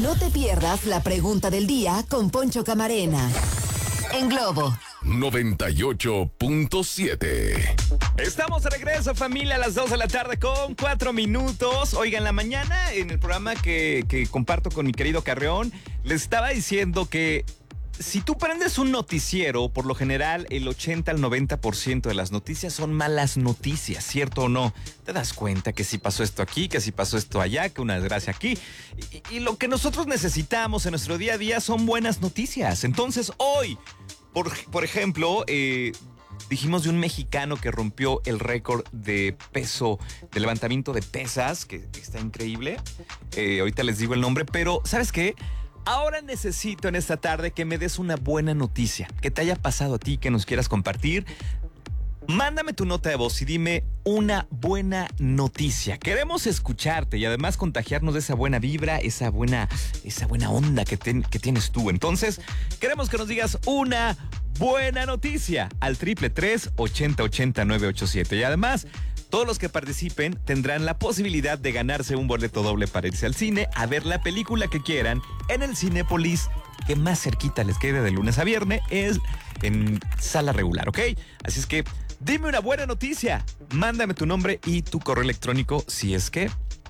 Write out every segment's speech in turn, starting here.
No te pierdas la pregunta del día con Poncho Camarena. En Globo 98.7. Estamos de regreso, familia, a las 2 de la tarde con 4 minutos. Oigan, la mañana en el programa que comparto con mi querido Carreón, les estaba diciendo que si tú prendes un noticiero, por lo general el 80 al 90% de las noticias son malas noticias, ¿cierto o no? Te das cuenta que si pasó esto aquí, que si pasó esto allá, que una desgracia aquí. Y lo que nosotros necesitamos en nuestro día a día son buenas noticias. Entonces hoy, por ejemplo, dijimos de un mexicano que rompió el récord de peso, de levantamiento de pesas, que está increíble. Ahorita les digo el nombre, pero ¿sabes qué? Ahora necesito en esta tarde que me des una buena noticia, que te haya pasado a ti, que nos quieras compartir. Mándame tu nota de voz y dime una buena noticia. Queremos escucharte y además contagiarnos de esa buena vibra, esa buena onda que tienes tú. Entonces, queremos que nos digas una buena noticia al 333-8080-987. Y además, todos los que participen tendrán la posibilidad de ganarse un boleto doble para irse al cine a ver la película que quieran en el Cinépolis que más cerquita les quede de lunes a viernes, es en sala regular, ¿ok? Así es que dime una buena noticia, mándame tu nombre y tu correo electrónico si es que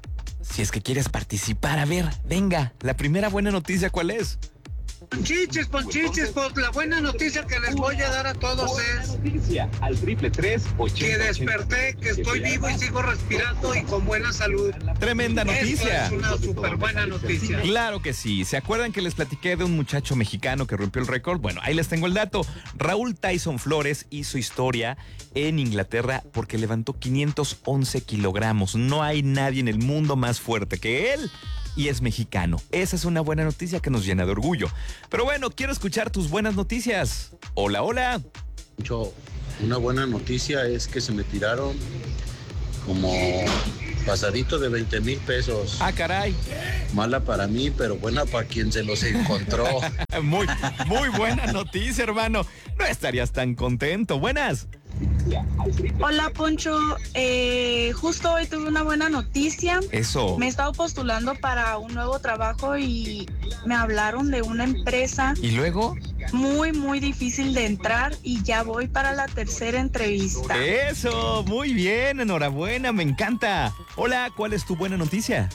quieres participar. A ver, venga, la primera buena noticia, ¿cuál es? Ponchiches, pues la buena noticia que les voy a dar a todos es noticia al 333-8080. que desperté, que estoy vivo y sigo respirando y con buena salud. Tremenda noticia. Eso es una súper buena noticia. Claro que sí. ¿Se acuerdan que les platiqué de un muchacho mexicano que rompió el récord? Bueno, ahí les tengo el dato. Raúl Tyson Flores hizo historia en Inglaterra porque levantó 511 kilogramos. No hay nadie en el mundo más fuerte que él. Y es mexicano. Esa es una buena noticia que nos llena de orgullo. Pero bueno, quiero escuchar tus buenas noticias. Hola, hola. Una buena noticia es que se me tiraron como pasadito de 20,000 pesos. Ah, caray. Mala para mí, pero buena para quien se los encontró. Muy buena noticia, hermano. No estarías tan contento. Buenas. Hola, Poncho, justo hoy tuve una buena noticia. Eso. Me he estado postulando para un nuevo trabajo y me hablaron de una empresa ¿Y luego? muy difícil de entrar y ya voy para la tercera entrevista. Eso, muy bien, enhorabuena, me encanta. Hola, ¿cuál es tu buena noticia?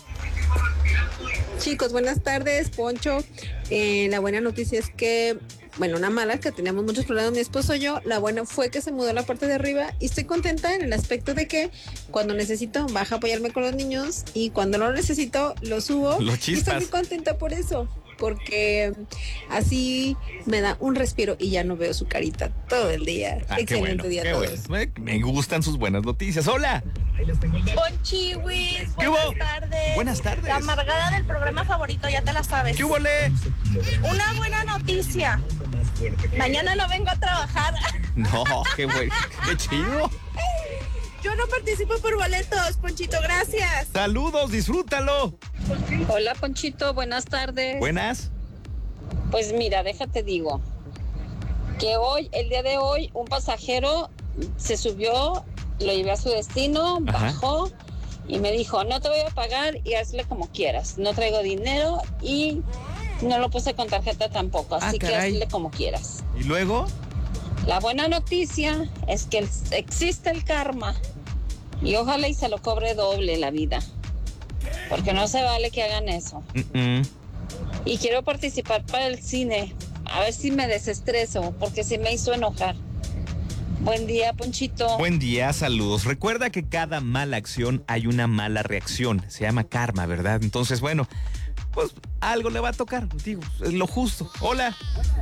Chicos, buenas tardes, Poncho. La buena noticia es que, bueno, una mala, que teníamos muchos problemas mi esposo y yo. La buena fue que se mudó a la parte de arriba y estoy contenta en el aspecto de que cuando necesito baja a apoyarme con los niños y cuando no lo necesito lo subo. Lo Y estoy chispas. muy contenta por eso, porque así me da un respiro y ya no veo su carita todo el día. Excelente día a todos. Bueno. Me gustan sus buenas noticias. Hola. Ponchiwis, ¿Qué hubo? buenas tardes. Buenas tardes. La amargada del programa favorito, ya te la sabes. ¿Qué huele? Una buena noticia. Mañana no vengo a trabajar. No, qué bueno, qué chido. Yo no participo por boletos, Ponchito, gracias. Saludos, disfrútalo. Hola, Ponchito, buenas tardes. Buenas. Pues mira, déjate digo que el día de hoy, un pasajero se subió, lo llevé a su destino, bajó y me dijo, no te voy a pagar y hazle como quieras. No traigo dinero y no lo puse con tarjeta tampoco, así que hazle como quieras. ¿Y luego? La buena noticia es que existe el karma y ojalá y se lo cobre doble la vida, porque no se vale que hagan eso. Y quiero participar para el cine, a ver si me desestreso, porque sí me hizo enojar. Buen día, Ponchito. Buen día, saludos. Recuerda que cada mala acción hay una mala reacción. Se llama karma, ¿verdad? Entonces, bueno, pues algo le va a tocar, digo, es lo justo. Hola.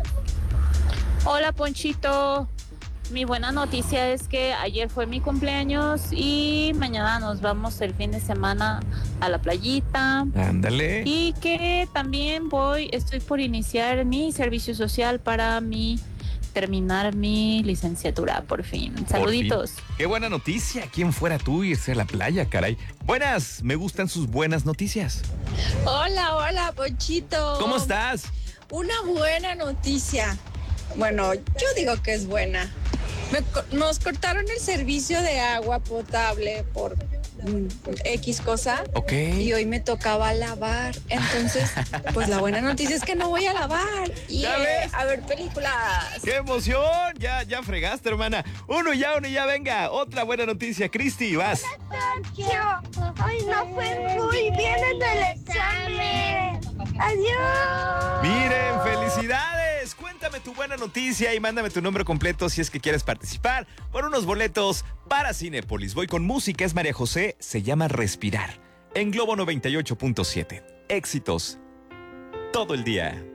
Hola, Ponchito. Mi buena noticia es que ayer fue mi cumpleaños y mañana nos vamos el fin de semana a la playita. Ándale. Y que también estoy por iniciar mi servicio social para terminar mi licenciatura, por fin. Saluditos. Por fin. Qué buena noticia. ¿Quién fuera tú irse a la playa, caray? Buenas, me gustan sus buenas noticias. Hola, Ponchito. ¿Cómo estás? Una buena noticia. Bueno, yo digo que es buena. Nos cortaron el servicio de agua potable por X cosa. Ok. Y hoy me tocaba lavar. Entonces, pues la buena noticia es que no voy a lavar. Y ¿Ya ves? a ver películas. ¡Qué emoción! Ya fregaste, hermana. Uno ya, venga. Otra buena noticia. Cristi, vas. Hoy no fue muy bien en el examen. Adiós. Miren, felicidades. Cuéntame tu buena noticia y mándame tu nombre completo si es que quieres participar por unos boletos para Cinépolis. Voy con música, es María José, se llama Respirar. En Globo 98.7. Éxitos todo el día.